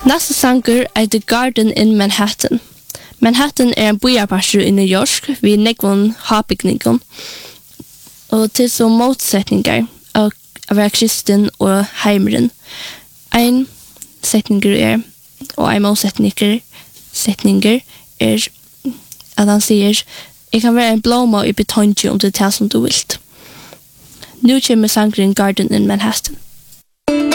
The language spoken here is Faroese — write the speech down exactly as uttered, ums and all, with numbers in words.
Næste sanger er The Garden in Manhattan. Manhattan er en bojarparser i New York ved nekvån havbygningen, og til så motsetninger av å være kristen og heimeren. En setninger er, og en motsetninger setninger er at han sier, jeg kan være en blåma i betonje om det er det som du vilt. Nu kommer sangeren Garden in Manhattan.